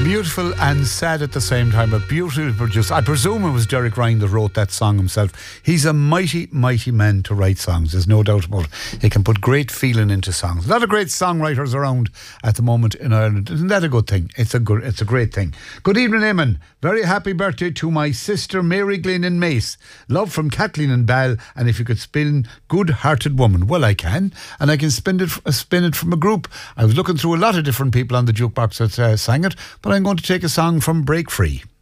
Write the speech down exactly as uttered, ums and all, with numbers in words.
Beautiful and sad at the same time, but beautifully produced. I presume it was Derek Ryan that wrote that song himself. He's a mighty, mighty man to write songs. There's no doubt about it. He can put great feeling into songs. A lot of great songwriters around at the moment in Ireland. Isn't that a good thing? It's a good, it's a great thing. Good evening, Eamon. Very happy birthday to my sister Mary Glynn in Mace. Love from Kathleen and Ball. And if you could spin Good-Hearted Woman, well, I can, and I can spin it, spin it from a group. I was looking through a lot of different people on the jukebox that uh, sang it, but I'm going to take a song from Break Free.